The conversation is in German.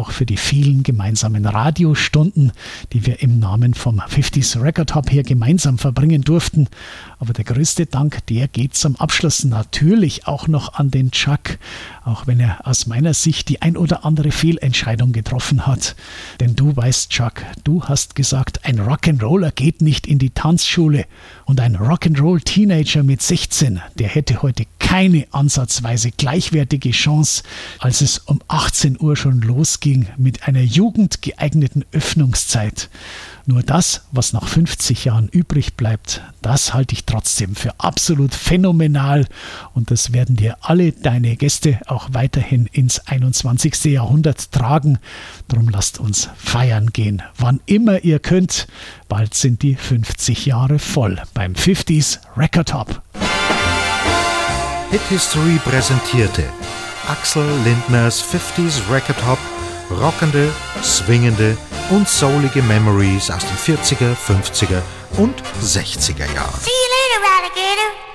auch für die vielen gemeinsamen Radiostunden, die wir im Namen vom 50s Record Hub hier gemeinsam verbringen durften. Aber der größte Dank, der geht zum Abschluss natürlich auch noch an den Chuck, auch wenn er aus meiner Sicht die ein oder andere Fehlentscheidung getroffen hat. Denn du weißt, Chuck, du hast gesagt, ein Rock'n'Roller geht nicht in die Tanzschule und ein Rock'n'Roll-Teenager mit 16, der hätte heute keine ansatzweise gleichwertige Chance, als es um 18 Uhr schon losging mit einer jugendgeeigneten Öffnungszeit. Nur das, was nach 50 Jahren übrig bleibt, das halte ich trotzdem für absolut phänomenal und das werden dir alle deine Gäste auch weiterhin ins 21. Jahrhundert tragen. Darum lasst uns feiern gehen, wann immer ihr könnt. Bald sind die 50 Jahre voll beim 50s Record Hub. Hit History präsentierte Axel Lindners 50s Record Hub, rockende, swingende und soulige Memories aus den 40er, 50er und 60er Jahren.